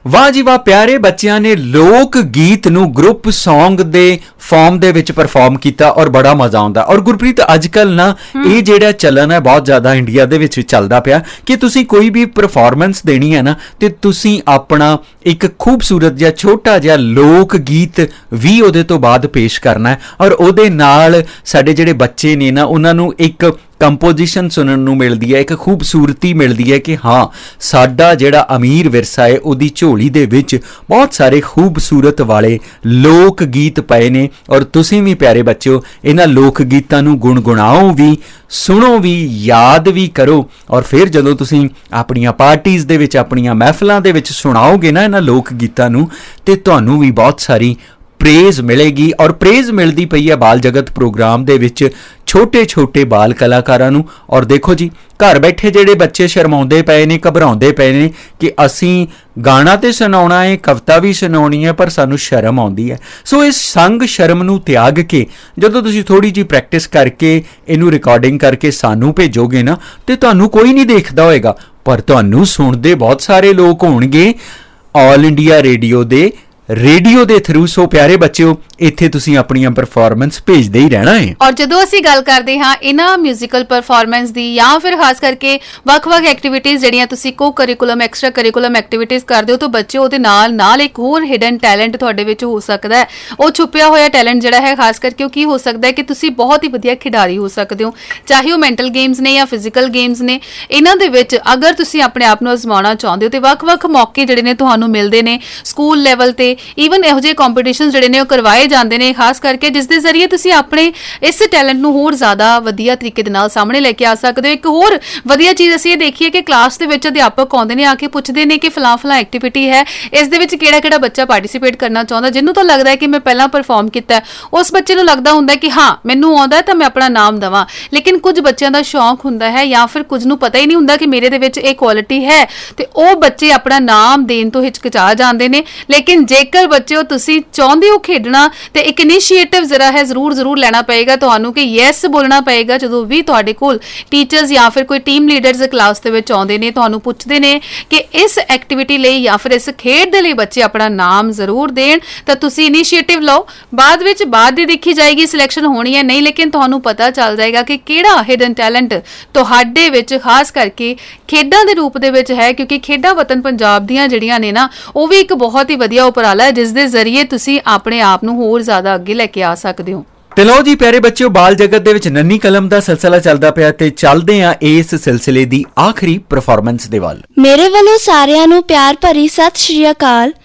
ਵਾਹ ਜੀ ਵਾਹ, ਪਿਆਰੇ ਬੱਚਿਆਂ ਨੇ ਲੋਕ ਗੀਤ ਨੂੰ ਗਰੁੱਪ ਸੌਂਗ ਦੇ ਫਾਰਮ ਦੇ ਵਿੱਚ ਪਰਫਾਰਮ ਕੀਤਾ ਔਰ ਬੜਾ ਮਜ਼ਾ ਆਉਂਦਾ। ਔਰ ਗੁਰਪ੍ਰੀਤ, ਅੱਜ ਕੱਲ੍ਹ ਨਾ ਇਹ ਜਿਹੜਾ ਚੱਲਣ ਹੈ ਬਹੁਤ ਜ਼ਿਆਦਾ ਇੰਡੀਆ ਦੇ ਵਿੱਚ ਚੱਲਦਾ ਪਿਆ ਕਿ ਤੁਸੀਂ ਕੋਈ ਵੀ ਪਰਫਾਰਮੈਂਸ ਦੇਣੀ ਹੈ ਨਾ ਤੇ ਤੁਸੀਂ ਆਪਣਾ ਇੱਕ ਖੂਬਸੂਰਤ ਜਿਹਾ ਛੋਟਾ ਜਿਹਾ ਲੋਕ ਗੀਤ ਵੀ ਉਹਦੇ ਤੋਂ ਬਾਅਦ ਪੇਸ਼ ਕਰਨਾ ਹੈ। ਔਰ ਉਹਦੇ ਨਾਲ ਸਾਡੇ ਜਿਹੜੇ ਬੱਚੇ ਨੇ ਨਾ ਉਹਨਾਂ ਨੂੰ ਇੱਕ ਕੰਪੋਜੀਸ਼ਨ ਸੁਣਨ ਨੂੰ ਮਿਲਦੀ ਹੈ, ਇੱਕ ਖੂਬਸੂਰਤੀ ਮਿਲਦੀ ਹੈ ਕਿ ਹਾਂ ਸਾਡਾ ਜਿਹੜਾ ਅਮੀਰ ਵਿਰਸਾ ਹੈ ਉਹਦੀ ਝੋਲੀ ਦੇ ਵਿੱਚ ਬਹੁਤ ਸਾਰੇ ਖੂਬਸੂਰਤ ਵਾਲੇ ਲੋਕ ਗੀਤ ਪਏ ਨੇ। ਔਰ ਤੁਸੀਂ ਵੀ ਪਿਆਰੇ ਬੱਚਿਓ ਇਹਨਾਂ ਲੋਕ ਗੀਤਾਂ ਨੂੰ ਗੁਣਗੁਣਾਓ ਵੀ, ਸੁਣੋ ਵੀ, ਯਾਦ ਵੀ ਕਰੋ। ਔਰ ਫਿਰ ਜਦੋਂ ਤੁਸੀਂ ਆਪਣੀਆਂ ਪਾਰਟੀਜ਼ ਦੇ ਵਿੱਚ, ਆਪਣੀਆਂ ਮਹਿਫਲਾਂ ਦੇ ਵਿੱਚ ਸੁਣਾਓਗੇ ਨਾ ਇਹਨਾਂ ਲੋਕ ਗੀਤਾਂ ਨੂੰ ਤੇ ਤੁਹਾਨੂੰ ਵੀ ਬਹੁਤ ਸਾਰੀ ਪ੍ਰੇਜ਼ ਮਿਲੇਗੀ। ਔਰ ਪ੍ਰੇਜ਼ ਮਿਲਦੀ ਪਈ ਹੈ ਬਾਲ ਜਗਤ ਪ੍ਰੋਗਰਾਮ ਦੇ ਵਿੱਚ ਛੋਟੇ ਛੋਟੇ ਬਾਲ ਕਲਾਕਾਰਾਂ ਨੂੰ। ਔਰ ਦੇਖੋ ਜੀ, ਘਰ ਬੈਠੇ ਜਿਹੜੇ ਬੱਚੇ ਸ਼ਰਮਾਉਂਦੇ ਪਏ ਨੇ, ਘਬਰਾਉਂਦੇ ਪਏ ਨੇ ਕਿ ਅਸੀਂ ਗਾਣਾ ਤੇ ਸੁਣਾਉਣਾ ਹੈ, ਕਵਿਤਾ ਵੀ ਸੁਣਾਉਣੀ ਹੈ, ਪਰ ਸਾਨੂੰ ਸ਼ਰਮ ਆਉਂਦੀ ਹੈ। ਸੋ ਇਸ ਸੰਗ ਸ਼ਰਮ ਨੂੰ ਤਿਆਗ ਕੇ ਜਦੋਂ ਤੁਸੀਂ ਥੋੜ੍ਹੀ ਜਿਹੀ ਪ੍ਰੈਕਟਿਸ ਕਰਕੇ ਇਹਨੂੰ ਰਿਕਾਰਡਿੰਗ ਕਰਕੇ ਸਾਨੂੰ ਭੇਜੋਗੇ ਨਾ ਤੇ ਤੁਹਾਨੂੰ ਕੋਈ ਨਹੀਂ ਦੇਖਦਾ ਹੋਏਗਾ, ਪਰ ਤੁਹਾਨੂੰ ਸੁਣਦੇ ਬਹੁਤ ਸਾਰੇ ਲੋਕ ਹੋਣਗੇ ਆਲ ਇੰਡੀਆ ਰੇਡੀਓ ਦੇ ਥਰੂ। ਸੋ ਪਿਆਰੇ ਬੱਚਿਓ, ਇੱਥੇ ਤੁਸੀਂ ਆਪਣੀਆਂ ਪਰਫਾਰਮੈਂਸ ਭੇਜਦੇ ਹੀ ਰਹਿਣਾ ਹੈ। ਔਰ ਜਦੋਂ ਅਸੀਂ ਗੱਲ ਕਰਦੇ ਹਾਂ ਇਹਨਾਂ ਮਿਊਜ਼ੀਕਲ ਪਰਫਾਰਮੈਂਸ ਦੀ ਜਾਂ ਫਿਰ ਖਾਸ ਕਰਕੇ ਵੱਖ-ਵੱਖ ਐਕਟੀਵਿਟੀਜ਼ ਜਿਹੜੀਆਂ ਤੁਸੀਂ ਕੋ ਕਰਿਕੂਲਮ, ਐਕਸਟਰਾ ਕਰਿਕੂਲਮ ਐਕਟੀਵਿਟੀਜ਼ ਕਰਦੇ ਹੋ ਤਾਂ ਬੱਚੇ ਉਹਦੇ ਨਾਲ ਇੱਕ ਹੋਰ ਹਿਡਨ ਟੈਲੈਂਟ ਤੁਹਾਡੇ ਵਿੱਚ ਹੋ ਸਕਦਾ ਹੈ। ਉਹ ਛੁਪਿਆ ਹੋਇਆ ਟੈਲੈਂਟ ਜਿਹੜਾ ਹੈ ਖਾਸ ਕਰਕੇ ਉਹ ਕੀ ਹੋ ਸਕਦਾ ਹੈ ਕਿ ਤੁਸੀਂ ਬਹੁਤ ਹੀ ਵਧੀਆ ਖਿਡਾਰੀ ਹੋ ਸਕਦੇ ਹੋ, ਚਾਹੇ ਉਹ ਮੈਂਟਲ ਗੇਮਸ ਨੇ ਜਾਂ ਫਿਜ਼ੀਕਲ ਗੇਮਸ ਨੇ। ਇਹਨਾਂ ਦੇ ਵਿੱਚ ਅਗਰ ਤੁਸੀਂ ਆਪਣੇ ਆਪ ਨੂੰ ਅਜ਼ਮਾਉਣਾ ਚਾਹੁੰਦੇ ਹੋ ਤੇ ਵੱਖ-ਵੱਖ ਮੌਕੇ ਜਿਹੜੇ ਨੇ ਤੁਹਾਨੂੰ ਮਿਲਦੇ ਨੇ ਸਕੂਲ ਲੈਵਲ ਤੇ। ਈਵਨ ਇਹੋ ਜਿਹੇ ਕੰਪੀਟੀਸ਼ਨਸ ਜਿਹੜੇ ਨੇ ਉਹ ਕਰਵਾਏ ਜਾਂਦੇ ਨੇ ਖਾਸ ਕਰਕੇ, ਜਿਸ ਦੇ ਜ਼ਰੀਏ ਤੁਸੀਂ ਆਪਣੇ ਇਸ ਟੈਲੈਂਟ ਨੂੰ ਹੋਰ ਜ਼ਿਆਦਾ ਵਧੀਆ ਤਰੀਕੇ ਦੇ ਨਾਲ ਸਾਹਮਣੇ ਲੈ ਕੇ ਆ ਸਕਦੇ ਹੋ। ਇੱਕ ਹੋਰ ਵਧੀਆ ਚੀਜ਼ ਅਸੀਂ ਇਹ ਦੇਖੀਏ ਕਿ ਕਲਾਸ ਦੇ ਵਿੱਚ ਅਧਿਆਪਕ ਆਉਂਦੇ ਨੇ, ਆ ਕੇ ਪੁੱਛਦੇ ਨੇ ਕਿ ਫਲਾਂ ਐਕਟੀਵਿਟੀ ਹੈ, ਇਸ ਦੇ ਵਿੱਚ ਕਿਹੜਾ ਬੱਚਾ ਪਾਰਟਿਸਿਪੇਟ ਕਰਨਾ ਚਾਹੁੰਦਾ। ਜਿਹਨੂੰ ਤਾਂ ਲੱਗਦਾ ਹੈ ਕਿ ਮੈਂ ਪਹਿਲਾਂ ਪਰਫਾਰਮ ਕੀਤਾ, ਉਸ ਬੱਚੇ ਨੂੰ ਲੱਗਦਾ ਹੁੰਦਾ ਕਿ ਹਾਂ ਮੈਨੂੰ ਆਉਂਦਾ ਤਾਂ ਮੈਂ ਆਪਣਾ ਨਾਮ ਦੇਵਾਂ। ਲੇਕਿਨ ਕੁਝ ਬੱਚਿਆਂ ਦਾ ਸ਼ੌਂਕ ਹੁੰਦਾ ਹੈ ਜਾਂ ਫਿਰ ਕੁਝ ਨੂੰ ਪਤਾ ਹੀ ਨਹੀਂ ਹੁੰਦਾ ਕਿ ਮੇਰੇ ਦੇ ਵਿੱਚ ਇਹ ਕੁਆਲਿਟੀ ਹੈ ਤੇ ਉਹ ਬੱਚੇ ਆਪਣਾ ਨਾਮ ਦੇਣ ਤੋਂ ਹਿਚਕਿਚਾ ਜਾਂਦੇ ਨੇ। ਲੇਕਿਨ ਜੇਕਰ ਬੱਚਿਓ ਤੁਸੀਂ ਚਾਹੁੰਦੇ ਹੋ ਖੇਡਣਾ ਤੇ ਇੱਕ ਇਨੀਸ਼ੀਏਟਿਵ ਜਿਹੜਾ ਹੈ ਜ਼ਰੂਰ ਲੈਣਾ ਪਏਗਾ ਤੁਹਾਨੂੰ ਕਿ ਯੈਸ ਬੋਲਣਾ ਪਏਗਾ। ਜਦੋਂ ਵੀ ਤੁਹਾਡੇ ਕੋਲ ਟੀਚਰਸ ਜਾਂ ਫਿਰ ਕੋਈ ਟੀਮ ਲੀਡਰਸ ਕਲਾਸ ਦੇ ਵਿੱਚ ਆਉਂਦੇ ਨੇ, ਤੁਹਾਨੂੰ ਪੁੱਛਦੇ ਨੇ ਕਿ ਇਸ ਐਕਟੀਵਿਟੀ ਲਈ ਜਾਂ ਫਿਰ ਇਸ ਖੇਡ ਦੇ ਲਈ ਬੱਚੇ ਆਪਣਾ ਨਾਮ ਜ਼ਰੂਰ ਦੇਣ, ਤਾਂ ਤੁਸੀਂ ਇਨੀਸ਼ੀਏਟਿਵ ਲਓ। ਬਾਅਦ ਦੀ ਦੇਖੀ ਜਾਏਗੀ ਸਿਲੈਕਸ਼ਨ ਹੋਣੀ ਹੈ ਨਹੀਂ, ਲੇਕਿਨ ਤੁਹਾਨੂੰ ਪਤਾ ਚੱਲ ਜਾਏਗਾ ਕਿ ਕਿਹੜਾ ਹਿਡਨ ਟੈਲੈਂਟ ਤੁਹਾਡੇ ਵਿੱਚ ਖਾਸ ਕਰਕੇ ਖੇਡਾਂ ਦੇ ਰੂਪ ਦੇ ਵਿੱਚ ਹੈ। ਕਿਉਂਕਿ ਖੇਡਾਂ ਵਤਨ ਪੰਜਾਬ ਦੀਆਂ ਜਿਹੜੀਆਂ ਨੇ ਨਾ ਉਹ ਵੀ ਇੱਕ ਬਹੁਤ ਹੀ ਵਧੀਆ ਉਪਰਾਲਾ ਹੈ ਜਿਸ ਦੇ ਜ਼ਰੀਏ ਤੁਸੀਂ ਆਪਣੇ ਆਪ ਨੂੰ ਹੋਰ ਜ਼ਿਆਦਾ ਅੱਗੇ ਲੈ ਕੇ ਆ ਸਕਦੇ ਹੋ। ਤੇ ਲਓ ਜੀ ਪਿਆਰੇ ਬੱਚਿਓ, ਬਾਲ ਜਗਤ ਦੇ ਵਿੱਚ ਨੰਨੀ ਕਲਮ ਦਾ ਸਿਲਸਿਲਾ ਚੱਲਦਾ ਪਿਆ ਤੇ ਚੱਲਦੇ ਆ ਇਸ ਸਿਲਸਿਲੇ ਦੀ ਆਖਰੀ ਪਰਫਾਰਮੈਂਸ ਦੇ ਵੱਲ। ਮੇਰੇ ਵੱਲੋਂ ਸਾਰਿਆਂ ਨੂੰ ਪਿਆਰ ਭਰੀ ਸਤਿ ਸ਼੍ਰੀ ਅਕਾਲ।